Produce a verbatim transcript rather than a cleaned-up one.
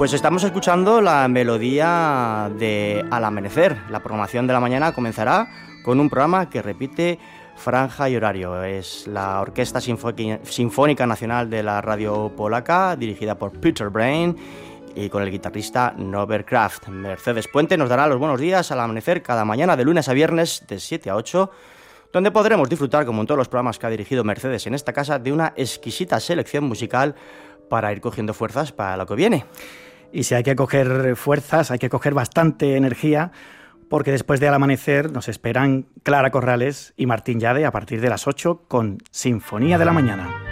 Pues estamos escuchando la melodía de Al Amanecer. La programación de la mañana comenzará con un programa que repite franja y horario. Es la Orquesta Sinfónica Nacional de la Radio Polaca, dirigida por Peter Brain y con el guitarrista Norbert Kraft. Mercedes Puente nos dará los buenos días al amanecer cada mañana de lunes a viernes de siete a ocho, donde podremos disfrutar, como en todos los programas que ha dirigido Mercedes en esta casa, de una exquisita selección musical para ir cogiendo fuerzas para lo que viene. Y si hay que coger fuerzas, hay que coger bastante energía, porque después de Al Amanecer nos esperan Clara Corrales y Martín Llade a partir de las ocho con Sinfonía de la Mañana.